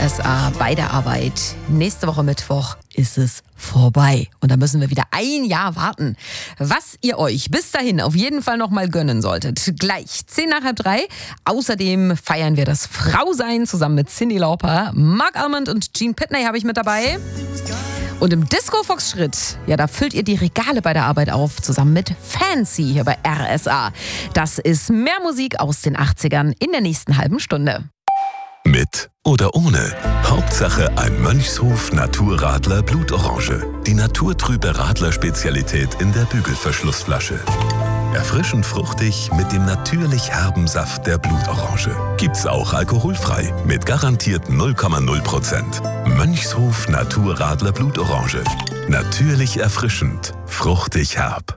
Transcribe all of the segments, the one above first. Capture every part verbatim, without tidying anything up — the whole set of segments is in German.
S A bei der Arbeit. Nächste Woche Mittwoch ist es vorbei. Und da müssen wir wieder ein Jahr warten. Was ihr euch bis dahin auf jeden Fall noch mal gönnen solltet. Gleich zehn nach halb drei. Außerdem feiern wir das Frausein zusammen mit Cyndi Lauper. Mark Almond und Gene Pitney habe ich mit dabei. Und im Disco-Fox-Schritt, ja, da füllt ihr die Regale bei der Arbeit auf, zusammen mit Fancy hier bei R S A. Das ist mehr Musik aus den achtzigern in der nächsten halben Stunde. Mit oder ohne. Hauptsache ein Mönchshof Naturradler Blutorange. Die naturtrübe Radler-Spezialität in der Bügelverschlussflasche. Erfrischend fruchtig mit dem natürlich herben Saft der Blutorange. Gibt's auch alkoholfrei mit garantiert null Komma null Prozent. Mönchshof Naturradler Blutorange. Natürlich erfrischend, fruchtig herb.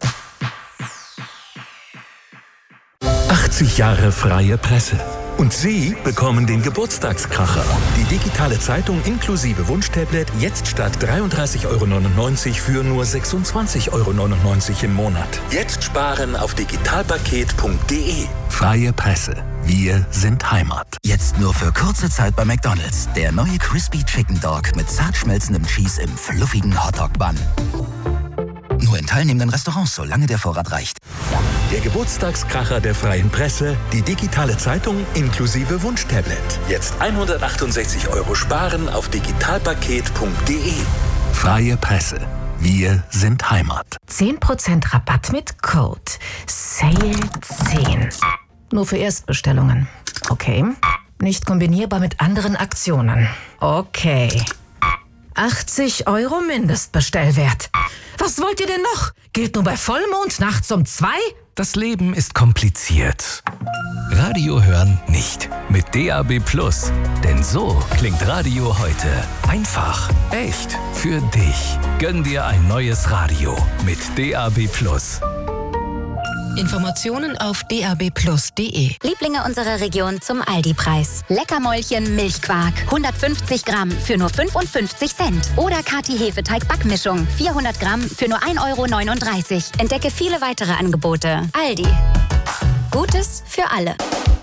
achtzig Jahre freie Presse. Und Sie bekommen den Geburtstagskracher. Die digitale Zeitung inklusive Wunschtablet jetzt statt dreiunddreißig Euro neunundneunzig für nur sechsundzwanzig Euro neunundneunzig im Monat. Jetzt sparen auf digitalpaket punkt de. Freie Presse. Wir sind Heimat. Jetzt nur für kurze Zeit bei McDonald's. Der neue Crispy Chicken Dog mit zart schmelzendem Cheese im fluffigen Hotdog-Bun. Nur in teilnehmenden Restaurants, solange der Vorrat reicht. Der Geburtstagskracher der freien Presse, die digitale Zeitung inklusive Wunschtablet. Jetzt hundertachtundsechzig Euro sparen auf digitalpaket punkt de. Freie Presse. Wir sind Heimat. zehn Prozent Rabatt mit Code Sale zehn. Nur für Erstbestellungen. Okay. Nicht kombinierbar mit anderen Aktionen. Okay. achtzig Euro Mindestbestellwert. Was wollt ihr denn noch? Gilt nur bei Vollmond nachts um zwei? Das Leben ist kompliziert. Radio hören nicht. Mit D A B Plus. Denn so klingt Radio heute. Einfach, echt, für dich. Gönn dir ein neues Radio mit D A B Plus. Informationen auf d a b plus punkt de. Lieblinge unserer Region zum Aldi-Preis. Leckermäulchen Milchquark. hundertfünfzig Gramm für nur fünfundfünfzig Cent. Oder Kati Hefeteig-Backmischung. vierhundert Gramm für nur ein Euro neununddreißig. Entdecke viele weitere Angebote. Aldi. Gutes für alle.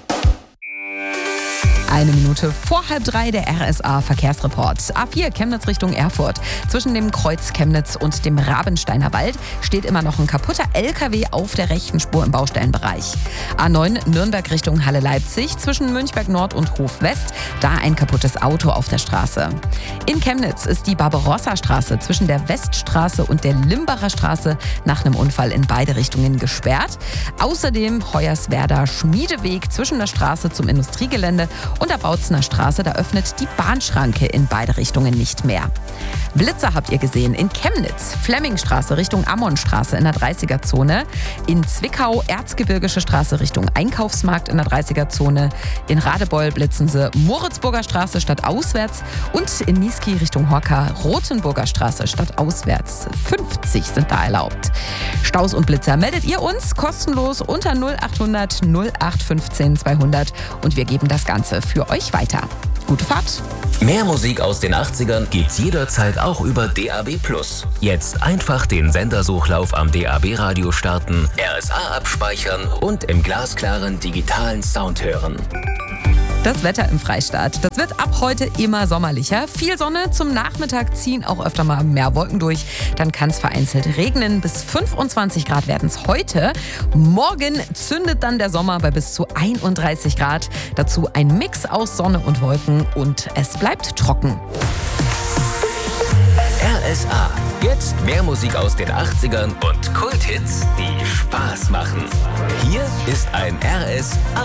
Eine Minute vor halb drei der R S A-Verkehrsreport. A vier Chemnitz Richtung Erfurt. Zwischen dem Kreuz Chemnitz und dem Rabensteiner Wald steht immer noch ein kaputter L K W auf der rechten Spur im Baustellenbereich. A neun Nürnberg Richtung Halle-Leipzig. Zwischen Münchberg Nord und Hof West. Da ein kaputtes Auto auf der Straße. In Chemnitz ist die Barbarossa-Straße zwischen der Weststraße und der Limbacher Straße nach einem Unfall in beide Richtungen gesperrt. Außerdem Hoyerswerda Schmiedeweg zwischen der Straße zum Industriegelände und der Bautzener Straße, da öffnet die Bahnschranke in beide Richtungen nicht mehr. Blitzer habt ihr gesehen in Chemnitz, Flemmingstraße Richtung Ammonstraße in der dreißiger-Zone, in Zwickau Erzgebirgische Straße Richtung Einkaufsmarkt in der dreißiger-Zone, in Radebeul blitzen sie Moritzburger Straße stadtauswärts und in Niesky Richtung Horka Rotenburger Straße stadtauswärts. fünfzig sind da erlaubt. Staus und Blitzer meldet ihr uns kostenlos unter null achthundert null acht fünfzehn zweihundert und wir geben das Ganze für euch weiter. Gute Fahrt! Mehr Musik aus den achtzigern gibt's jederzeit auch über D A B Plus. Jetzt einfach den Sendersuchlauf am D A B-Radio starten, R S A abspeichern und im glasklaren digitalen Sound hören. Das Wetter im Freistaat, das wird ab heute immer sommerlicher. Viel Sonne, zum Nachmittag ziehen auch öfter mal mehr Wolken durch. Dann kann es vereinzelt regnen. Bis fünfundzwanzig Grad werden es heute. Morgen zündet dann der Sommer bei bis zu einunddreißig Grad. Dazu ein Mix aus Sonne und Wolken und es bleibt trocken. R S A. Jetzt mehr Musik aus den achtzigern und Kulthits, die Spaß machen. Hier ist ein R S A.